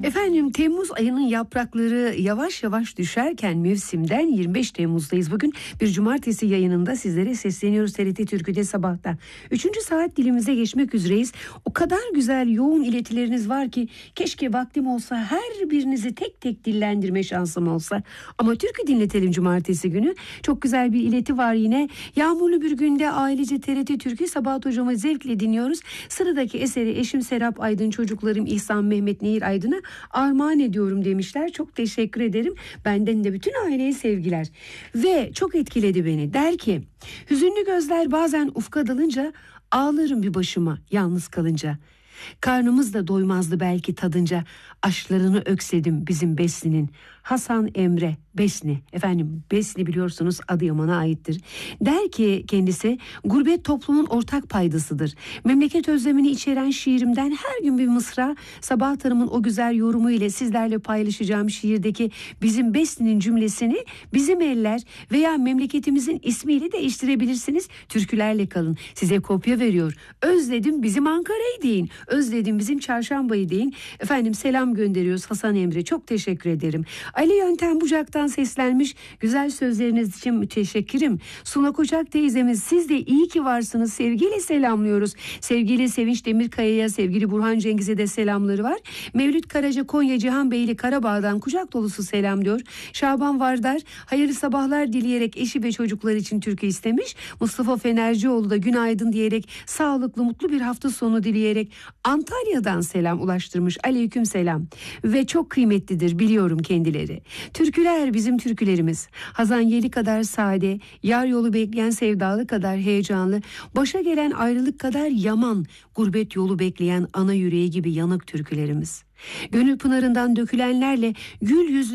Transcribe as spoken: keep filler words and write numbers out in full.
Efendim, Temmuz ayının yaprakları yavaş yavaş düşerken mevsimden yirmi beş Temmuz'dayız. Bugün bir cumartesi yayınında sizlere sesleniyoruz T R T Türkü'de sabahta. Üçüncü saat dilimize geçmek üzereyiz. O kadar güzel yoğun iletileriniz var ki keşke vaktim olsa her birinizi tek tek dillendirme şansım olsa. Ama türkü dinletelim cumartesi günü. Çok güzel bir ileti var yine. Yağmurlu bir günde ailece T R T Türkü Sabahat hocamı zevkle dinliyoruz. Sıradaki eseri eşim Serap Aydın, çocuklarım İhsan, Mehmet, Nehir Aydın'a armağan ediyorum demişler. Çok teşekkür ederim. Benden de bütün aileye sevgiler. Ve çok etkiledi beni. Der ki, hüzünlü gözler bazen ufka dalınca ağlarım bir başıma yalnız kalınca. Karnımız da doymazdı belki tadınca. Aşklarını öksedim bizim Besni'nin. Hasan Emre Besni. Efendim, Besni biliyorsunuz Adıyaman'a aittir. Der ki kendisi, gurbet toplumun ortak paydasıdır. Memleket özlemini içeren şiirimden her gün bir mısra, Sabahat Hanım'ın o güzel yorumu ile sizlerle paylaşacağım şiirdeki bizim Besni'nin cümlesini bizim eller veya memleketimizin ismiyle değiştirebilirsiniz. Türkülerle kalın. Size kopya veriyor. Özledim bizim Ankara'yı deyin. Özledim bizim Çarşamba'yı deyin. Efendim, selam gönderiyoruz Hasan Emre. Çok teşekkür ederim. Ali Yöntem Bucak'tan seslenmiş. Güzel sözleriniz için müteşekkirim. Suna Koçak teyzemiz, siz de iyi ki varsınız. Sevgiyle selamlıyoruz. Sevgili Sevinç Demirkaya'ya, sevgili Burhan Cengiz'e de selamları var. Mevlüt Karaca Konya Cihanbeyli Karabağ'dan kucak dolusu selam diyor. Şaban Vardar hayırlı sabahlar dileyerek eşi ve çocuklar için türkü istemiş. Mustafa Fenercioğlu da günaydın diyerek sağlıklı mutlu bir hafta sonu dileyerek Antalya'dan selam ulaştırmış. Aleyküm selam. Ve çok kıymetlidir biliyorum kendileri. Türküler bizim türkülerimiz. Hazan yeli kadar sade, yar yolu bekleyen sevdalı kadar heyecanlı, başa gelen ayrılık kadar yaman, gurbet yolu bekleyen ana yüreği gibi yanık türkülerimiz. Gönül pınarından dökülenlerle gül yüzlü